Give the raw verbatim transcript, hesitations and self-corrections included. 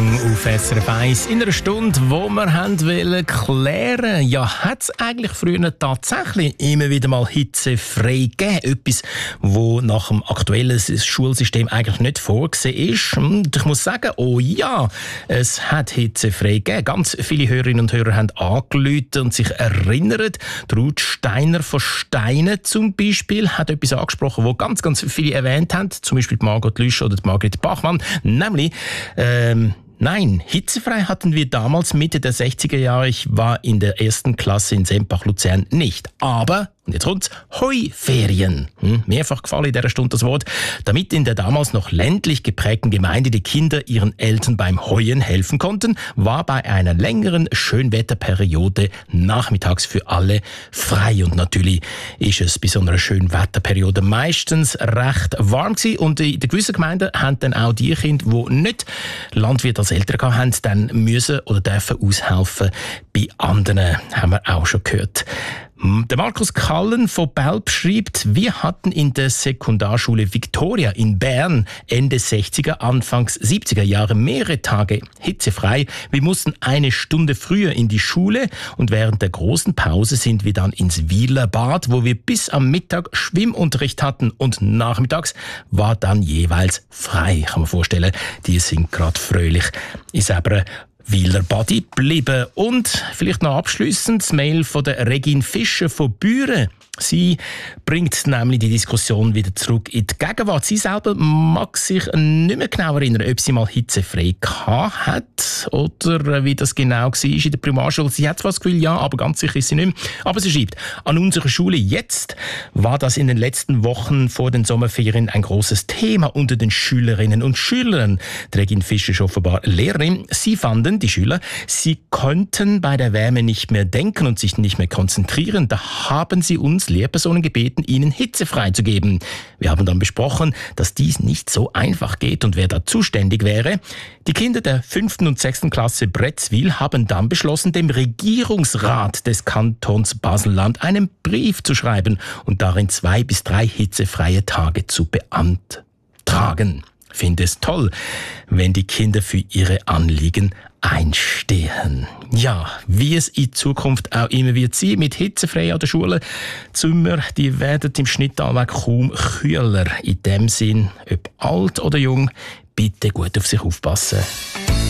lang auf S R F eins in einer Stunde, wo wir haben wollen klären, ja, hat es eigentlich früher tatsächlich immer wieder mal hitzefrei gegeben? Etwas, wo nach dem aktuellen Schulsystem eigentlich nicht vorgesehen ist. Und ich muss sagen, oh ja, es hat hitzefrei gegeben. Ganz viele Hörerinnen und Hörer haben angerufen und sich erinnert. Ruth Steiner von Steine zum Beispiel hat etwas angesprochen, wo ganz, ganz viele erwähnt haben. Zum Beispiel die Margot Lüsch oder die Margret Bachmann. Nämlich, ähm, nein, hitzefrei hatten wir damals Mitte der sechziger Jahre. Ich war in der ersten Klasse in Sempach-Luzern nicht. Aber, und jetzt kommt's, Heuferien. Hm, mehrfach gefallen in dieser Stunde das Wort. Damit in der damals noch ländlich geprägten Gemeinde die Kinder ihren Eltern beim Heuen helfen konnten, war bei einer längeren Schönwetterperiode nachmittags für alle frei. Und natürlich ist es bei so einer Schönwetterperiode meistens recht warm gewesen. Und in den gewissen Gemeinden haben dann auch die Kinder, die nicht Landwirt als Eltern hatten, dann müssen oder dürfen aushelfen bei anderen. Haben wir auch schon gehört. Der Markus Kallen von Belp schreibt, wir hatten in der Sekundarschule Victoria in Bern Ende sechziger, Anfangs siebziger Jahre mehrere Tage hitzefrei. Wir mussten eine Stunde früher in die Schule und während der großen Pause sind wir dann ins Wieler Bad, wo wir bis am Mittag Schwimmunterricht hatten und nachmittags war dann jeweils frei. Kann man vorstellen, die sind gerade fröhlich in selber Wieler Badi bleiben. Und vielleicht noch abschliessend das Mail von der Regine Fischer von Büren. Sie bringt nämlich die Diskussion wieder zurück in die Gegenwart. Sie selber mag sich nicht mehr genau erinnern, ob sie mal hitzefrei gehabt hat oder wie das genau war in der Primarschule. Sie hat zwar das Gefühl, ja, aber ganz sicher ist sie nicht mehr. Aber sie schreibt, an unserer Schule jetzt war das in den letzten Wochen vor den Sommerferien ein großes Thema unter den Schülerinnen und Schülern. Regine Fischer ist offenbar Lehrerin. Sie fanden, die Schüler, sie konnten bei der Wärme nicht mehr denken und sich nicht mehr konzentrieren. Da haben sie uns Lehrpersonen gebeten, ihnen Hitze freizugeben. Wir haben dann besprochen, dass dies nicht so einfach geht und wer da zuständig wäre. Die Kinder der fünften und sechsten Klasse Bretzwil haben dann beschlossen, dem Regierungsrat des Kantons Basel-Land einen Brief zu schreiben und darin zwei bis drei hitzefreie Tage zu beantragen. Ich finde es toll, wenn die Kinder für ihre Anliegen einstehen. Ja, wie es in Zukunft auch immer wird sein, mit hitzefrei an der Schule. Die Zimmer, die werden im Schnitt kaum kühler. In dem Sinn, ob alt oder jung, bitte gut auf sich aufpassen.